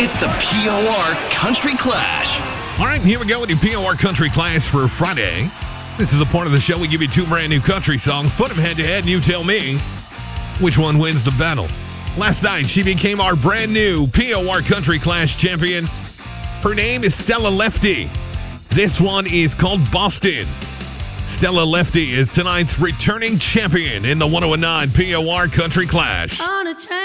It's the POR Country Clash. All right, here we go with your POR Country Clash for Friday. This is a part of the show we give you two brand new country songs, put them head to head, and you tell me which one wins the battle. Last night, she became our brand new POR Country Clash champion. Her name is Stella Lefty. This one is called Boston. Stella Lefty is tonight's returning champion in the 1019 POR Country Clash.